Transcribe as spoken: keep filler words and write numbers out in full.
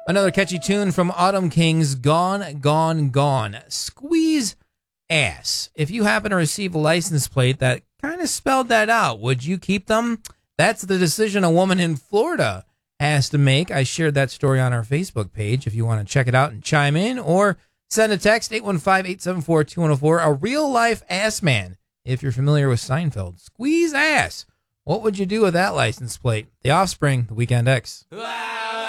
Another catchy tune from Autumn Kings, Gone, Gone, Gone. Squeeze ass. If you happen to receive a license plate that kind of spelled that out, would you keep them? That's the decision a woman in Florida has to make. I shared that story on our Facebook page if you want to check it out and chime in, or send a text, eight one five, eight seven four, two one zero four. A real-life ass man, if you're familiar with Seinfeld. Squeeze ass. What would you do with that license plate? The Offspring, The Weekend X. Ah!